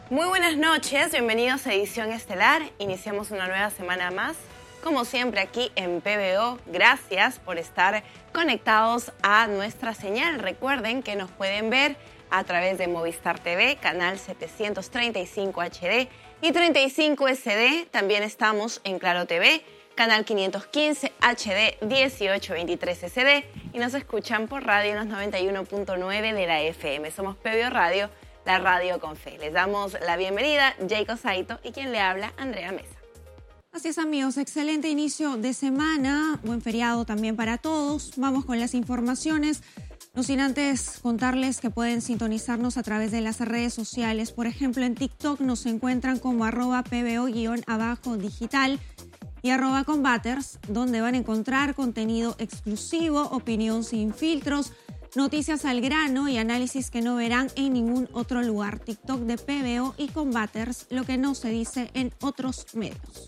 Muy buenas noches, bienvenidos a Edición Estelar. Iniciamos una nueva semana más, como siempre aquí en PBO. Gracias por estar conectados a nuestra señal. Recuerden que nos pueden ver a través de Movistar TV, canal 735 HD y 35 SD. También estamos en Claro TV, canal 515 HD 1823 SD. Y nos escuchan por radio en los 91.9 de la FM. Somos PBO Radio, la radio con fe. Les damos la bienvenida, Jacob Saito, y quien le habla, Andrea Mesa. Así es, amigos, excelente inicio de semana, buen feriado también para todos. Vamos con las informaciones, no sin antes contarles que pueden sintonizarnos a través de las redes sociales. Por ejemplo, en TikTok nos encuentran como @PBO_digital y @Combaters, donde van a encontrar contenido exclusivo, opinión sin filtros, noticias al grano y análisis que no verán en ningún otro lugar. TikTok de PBO y Combaters, lo que no se dice en otros medios.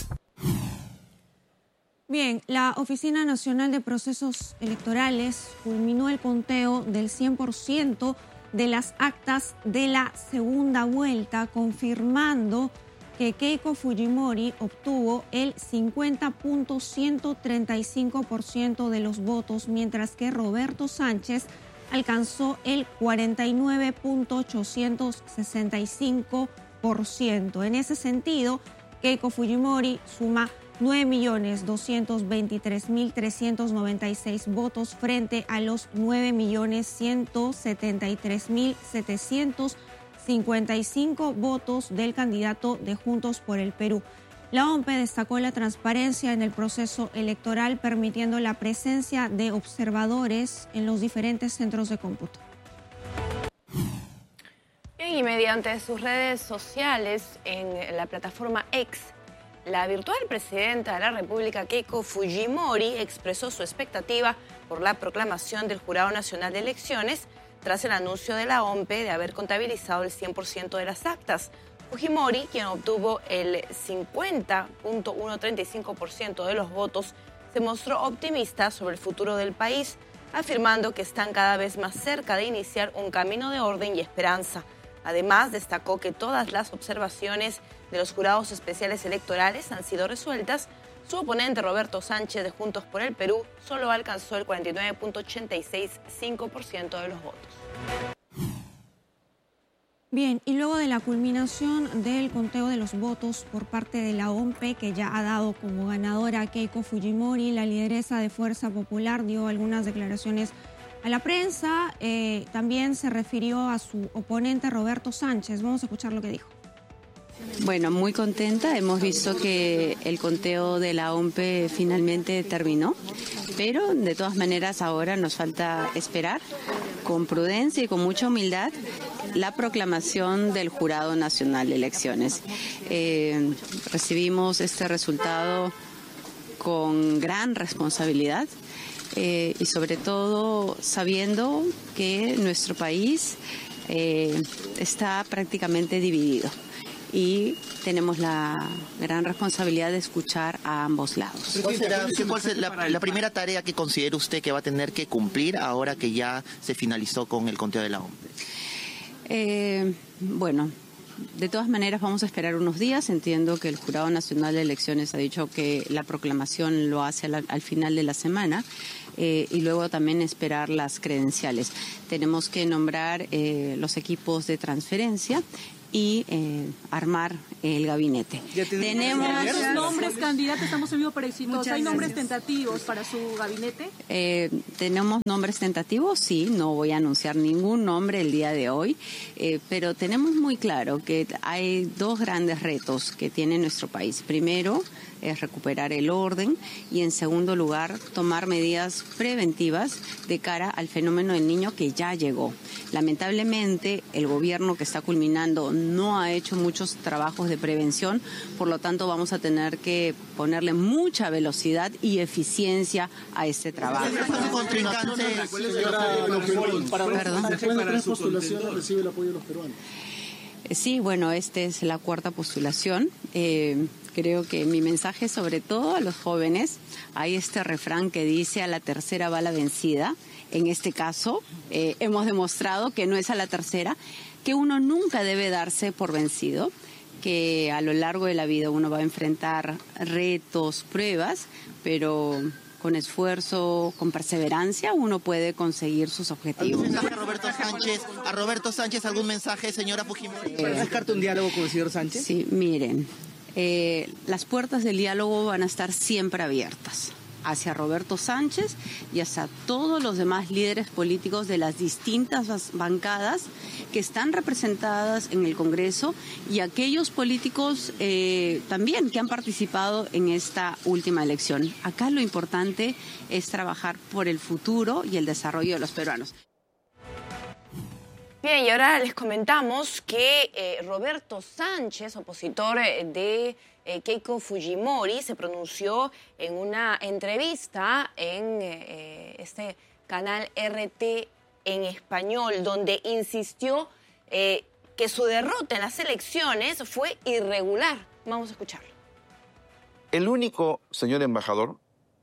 Bien, la Oficina Nacional de Procesos Electorales culminó el conteo del 100% de las actas de la segunda vuelta, confirmando que Keiko Fujimori obtuvo el 50.135% de los votos, mientras que Roberto Sánchez alcanzó el 49.865%. En ese sentido, Keiko Fujimori suma 9.223.396 votos frente a los 9.173.755 votos del candidato de Juntos por el Perú. La OMP destacó la transparencia en el proceso electoral, permitiendo la presencia de observadores en los diferentes centros de cómputo. Y mediante sus redes sociales en la plataforma X, la virtual presidenta de la República, Keiko Fujimori, expresó su expectativa por la proclamación del Jurado Nacional de Elecciones tras el anuncio de la OMP de haber contabilizado el 100% de las actas. Fujimori, quien obtuvo el 50.135% de los votos, se mostró optimista sobre el futuro del país, afirmando que están cada vez más cerca de iniciar un camino de orden y esperanza. Además, destacó que todas las observaciones de los jurados especiales electorales han sido resueltas. Su oponente, Roberto Sánchez, de Juntos por el Perú, solo alcanzó el 49.865% de los votos. Bien, y luego de la culminación del conteo de los votos por parte de la OMP, que ya ha dado como ganadora a Keiko Fujimori, la lideresa de Fuerza Popular dio algunas declaraciones a la prensa. También se refirió a su oponente, Roberto Sánchez. Vamos a escuchar lo que dijo. Bueno, muy contenta. Hemos visto que el conteo de la OMP finalmente terminó, pero de todas maneras ahora nos falta esperar con prudencia y con mucha humildad la proclamación del Jurado Nacional de Elecciones. Recibimos este resultado con gran responsabilidad y sobre todo sabiendo que nuestro país está prácticamente dividido. Y tenemos la gran responsabilidad de escuchar a ambos lados. ¿Cuál será la primera tarea que considera usted que va a tener que cumplir ahora que ya se finalizó con el conteo de la OMP? Bueno, de todas maneras vamos a esperar unos días. Entiendo que el Jurado Nacional de Elecciones ha dicho que la proclamación lo hace al final de la semana. Y luego también esperar las credenciales. Tenemos que nombrar los equipos de transferencia y armar el gabinete. Tenemos nombres candidatos, estamos en vivo para Exitosa. ¿Hay nombres tentativos para su gabinete? Tenemos nombres tentativos, sí, no voy a anunciar ningún nombre el día de hoy, pero tenemos muy claro que hay dos grandes retos que tiene nuestro país. Primero, es recuperar el orden y en segundo lugar tomar medidas preventivas de cara al fenómeno del niño que ya llegó. Lamentablemente el gobierno que está culminando no ha hecho muchos trabajos de prevención, por lo tanto vamos a tener que ponerle mucha velocidad y eficiencia a este trabajo. ¿Recibe el apoyo de los peruanos? Sí, bueno, esta es la cuarta postulación. Creo que mi mensaje, sobre todo a los jóvenes, hay este refrán que dice: a la tercera va la vencida. En este caso, hemos demostrado que no es a la tercera. que uno nunca debe darse por vencido, que a lo largo de la vida uno va a enfrentar retos, pruebas, pero con esfuerzo, con perseverancia, uno puede conseguir sus objetivos. ¿Algún mensaje a Roberto Sánchez? ¿Algún mensaje, señora Fujimori? ¿Para descartar un diálogo con el señor Sánchez? Sí, miren, las puertas del diálogo van a estar siempre abiertas hacia Roberto Sánchez y hacia todos los demás líderes políticos de las distintas bancadas que están representadas en el Congreso y aquellos políticos también que han participado en esta última elección. Acá lo importante es trabajar por el futuro y el desarrollo de los peruanos. Bien, y ahora les comentamos que Roberto Sánchez, opositor de Keiko Fujimori, se pronunció en una entrevista en este canal RT en español, donde insistió que su derrota en las elecciones fue irregular. Vamos a escucharlo. El único señor embajador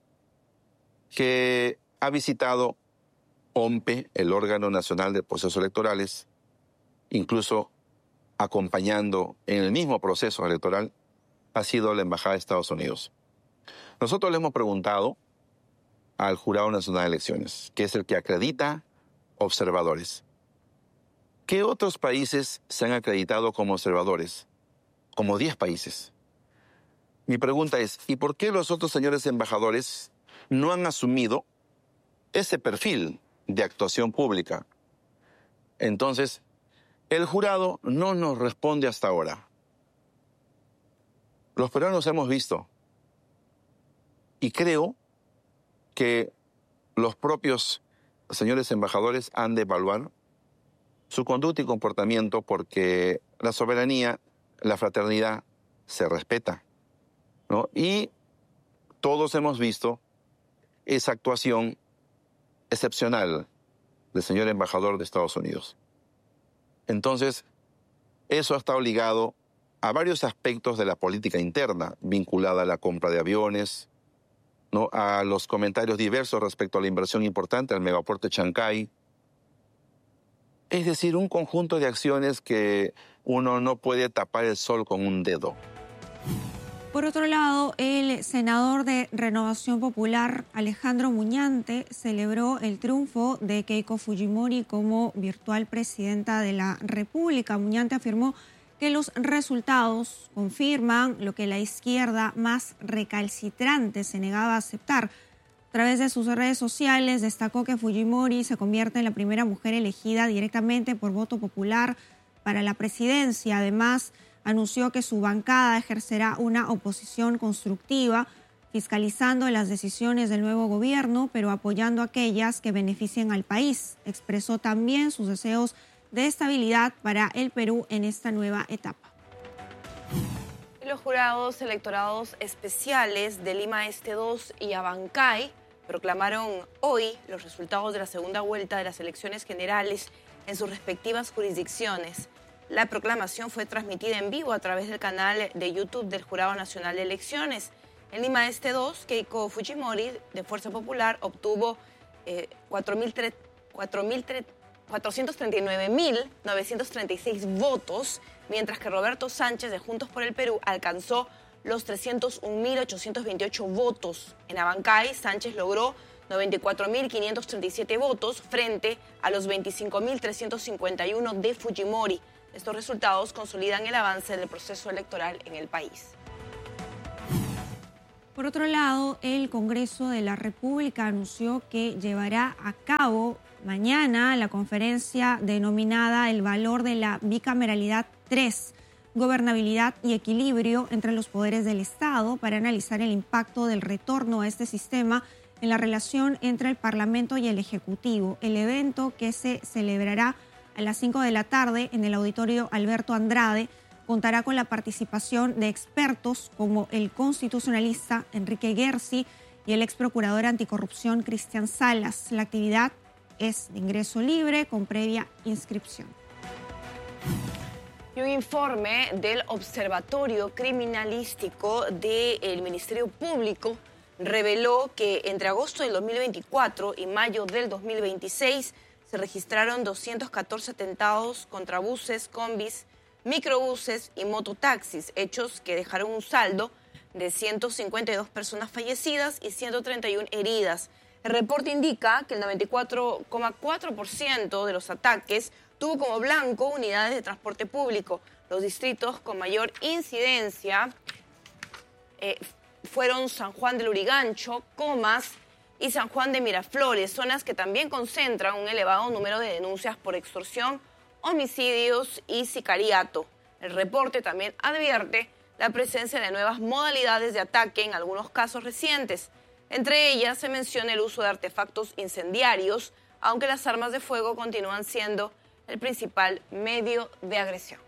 que ha visitado OMPE, el órgano nacional de procesos electorales, incluso acompañando en el mismo proceso electoral, ha sido la Embajada de Estados Unidos. Nosotros le hemos preguntado al Jurado Nacional de Elecciones, que es el que acredita observadores, ¿qué otros países se han acreditado como observadores? Como 10 países. Mi pregunta es, ¿y por qué los otros señores embajadores no han asumido ese perfil de actuación pública? Entonces, el jurado no nos responde hasta ahora. Los peruanos hemos visto, y creo que los propios señores embajadores han de evaluar su conducta y comportamiento, porque la soberanía, la fraternidad se respeta, ¿no? Y todos hemos visto esa actuación excepcional del señor embajador de Estados Unidos. Entonces, eso ha estado ligado a varios aspectos de la política interna, vinculada a la compra de aviones, ¿no? A los comentarios diversos respecto a la inversión importante al megapuerto de Chancay. Es decir, un conjunto de acciones que uno no puede tapar el sol con un dedo. Por otro lado, el senador de Renovación Popular, Alejandro Muñante, celebró el triunfo de Keiko Fujimori como virtual presidenta de la República. Muñante afirmó que los resultados confirman lo que la izquierda más recalcitrante se negaba a aceptar. A través de sus redes sociales destacó que Fujimori se convierte en la primera mujer elegida directamente por voto popular para la presidencia. Además, anunció que su bancada ejercerá una oposición constructiva, fiscalizando las decisiones del nuevo gobierno, pero apoyando aquellas que beneficien al país. Expresó también sus deseos de estabilidad para el Perú en esta nueva etapa. Los jurados electorados especiales de Lima Este 2 y Abancay proclamaron hoy los resultados de la segunda vuelta de las elecciones generales en sus respectivas jurisdicciones. La proclamación fue transmitida en vivo a través del canal de YouTube del Jurado Nacional de Elecciones. En Lima Este 2, Keiko Fujimori, de Fuerza Popular, obtuvo 439.936 votos, mientras que Roberto Sánchez, de Juntos por el Perú, alcanzó los 301.828 votos. En Abancay, Sánchez logró 94.537 votos frente a los 25.351 de Fujimori. Estos resultados consolidan el avance del proceso electoral en el país. Por otro lado, el Congreso de la República anunció que llevará a cabo mañana la conferencia denominada El valor de la bicameralidad 3, gobernabilidad y equilibrio entre los poderes del Estado, para analizar el impacto del retorno a este sistema en la relación entre el Parlamento y el Ejecutivo. El evento, que se celebrará a las 5 de la tarde en el Auditorio Alberto Andrade, contará con la participación de expertos como el constitucionalista Enrique Gersi y el ex procurador anticorrupción Cristian Salas. La actividad es de ingreso libre con previa inscripción. Y un informe del Observatorio Criminalístico del Ministerio Público reveló que entre agosto del 2024 y mayo del 2026 se registraron 214 atentados contra buses, combis, microbuses y mototaxis, hechos que dejaron un saldo de 152 personas fallecidas y 131 heridas. El reporte indica que el 94,4% de los ataques tuvo como blanco unidades de transporte público. Los distritos con mayor incidencia fueron San Juan del Lurigancho, Comas y San Juan de Miraflores, zonas que también concentran un elevado número de denuncias por extorsión, homicidios y sicariato. El reporte también advierte la presencia de nuevas modalidades de ataque en algunos casos recientes. Entre ellas se menciona el uso de artefactos incendiarios, aunque las armas de fuego continúan siendo el principal medio de agresión.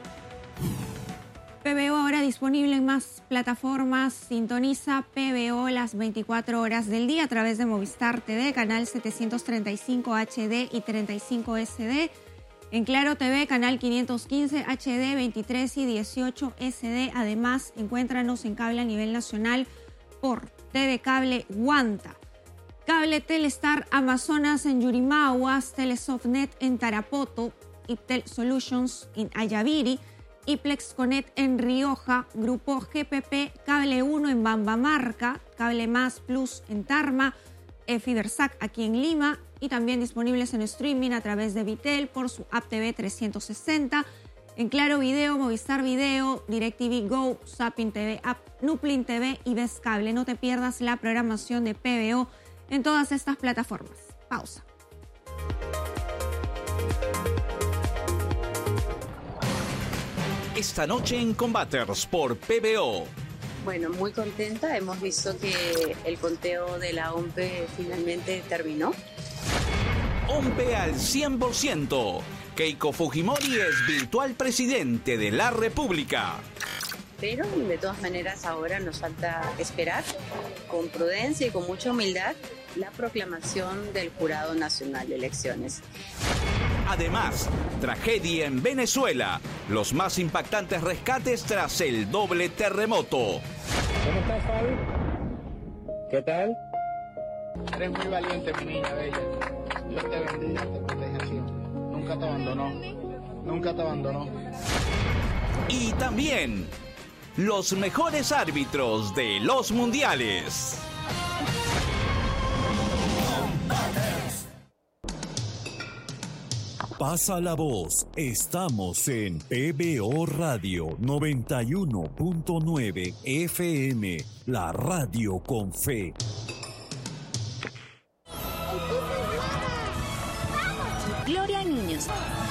PBO ahora disponible en más plataformas. Sintoniza PBO las 24 horas del día a través de Movistar TV, canal 735 HD y 35 SD. En Claro TV, canal 515 HD, 23 y 18 SD. Además, encuéntranos en cable a nivel nacional por TV Cable Guanta. Cable Telestar Amazonas en Yurimaguas, Telesoftnet en Tarapoto, Iptel Solutions en Ayaviri, Iplex Connect en Rioja, Grupo GPP, Cable 1 en Bambamarca, Cable Más Plus en Tarma, Fibersac aquí en Lima y también disponibles en streaming a través de Vitel por su App TV 360, en Claro Video, Movistar Video, DirecTV Go, Zapping TV App, Nuplin TV y Ves Cable. No te pierdas la programación de PBO en todas estas plataformas. Pausa. Esta noche en Combaters por PBO. Bueno, muy contenta. Hemos visto que el conteo de la OMPE finalmente terminó. OMPE al 100%. Keiko Fujimori es virtual presidente de la República. Pero de todas maneras ahora nos falta esperar con prudencia y con mucha humildad la proclamación del Jurado Nacional de Elecciones. Además, tragedia en Venezuela. Los más impactantes rescates tras el doble terremoto. ¿Cómo estás, Fabi? ¿Qué tal? Eres muy valiente, mi niña bella. Dios te bendiga, te proteja siempre. Nunca te abandonó. Nunca te abandonó. Y también los mejores árbitros de los mundiales. Pasa la voz. Estamos en PBO Radio 91.9 FM, la radio con fe. Gloria a niños.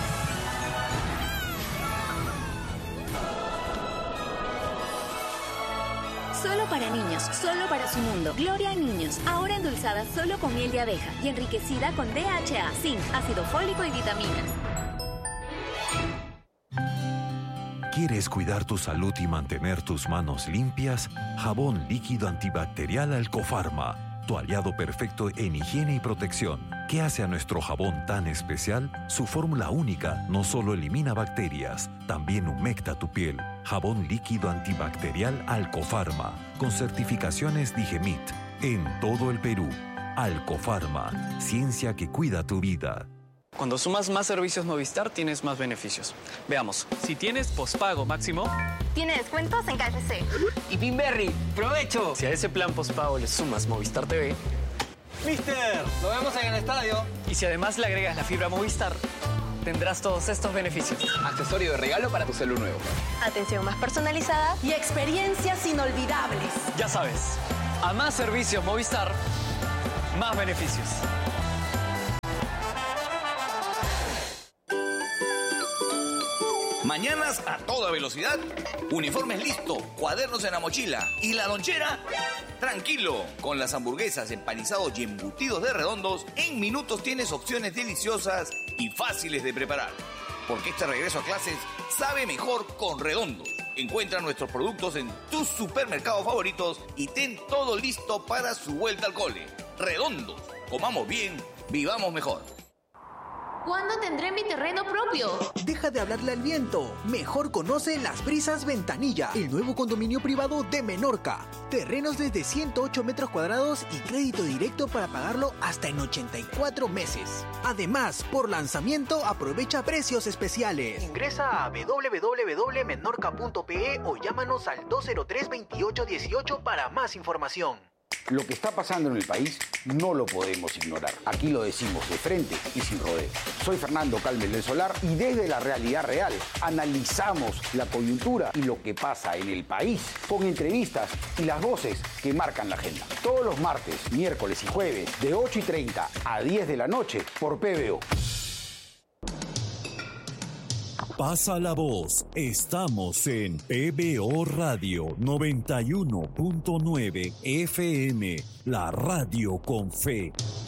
Solo para niños, solo para su mundo. Gloria a niños, ahora endulzada solo con miel de abeja y enriquecida con DHA, zinc, ácido fólico y vitaminas. ¿Quieres cuidar tu salud y mantener tus manos limpias? Jabón líquido antibacterial Alcofarma, tu aliado perfecto en higiene y protección. ¿Qué hace a nuestro jabón tan especial? Su fórmula única no solo elimina bacterias, también humecta tu piel. Jabón líquido antibacterial Alcofarma, con certificaciones Digemit, en todo el Perú. Alcofarma, ciencia que cuida tu vida. Cuando sumas más servicios Movistar, tienes más beneficios. Veamos. Si tienes pospago máximo, tiene descuentos en KFC. Y Pinberry, ¡provecho! Si a ese plan pospago le sumas Movistar TV, ¡Mister! ¡Lo vemos en el estadio! Y si además le agregas la fibra Movistar, tendrás todos estos beneficios. Accesorio de regalo para tu celu nuevo. Atención más personalizada y experiencias inolvidables. Ya sabes, a más servicios Movistar, más beneficios. Mañanas a toda velocidad, uniformes listo, cuadernos en la mochila y la lonchera, tranquilo. Con las hamburguesas, empanizados y embutidos de Redondos, en minutos tienes opciones deliciosas y fáciles de preparar. Porque este regreso a clases sabe mejor con Redondos. Encuentra nuestros productos en tus supermercados favoritos y ten todo listo para su vuelta al cole. Redondos, comamos bien, vivamos mejor. ¿Cuándo tendré mi terreno propio? Deja de hablarle al viento. Mejor conoce Las Brisas Ventanilla, el nuevo condominio privado de Menorca. Terrenos desde 108 metros cuadrados y crédito directo para pagarlo hasta en 84 meses. Además, por lanzamiento aprovecha precios especiales. Ingresa a www.menorca.pe o llámanos al 203-2818 para más información. Lo que está pasando en el país no lo podemos ignorar. Aquí lo decimos de frente y sin rodeos. Soy Fernando Calmes del Solar y desde la realidad real analizamos la coyuntura y lo que pasa en el país con entrevistas y las voces que marcan la agenda. Todos los martes, miércoles y jueves de 8:30 a 10 de la noche por PBO. Pasa la voz. Estamos en PBO Radio 91.9 FM, la radio con fe.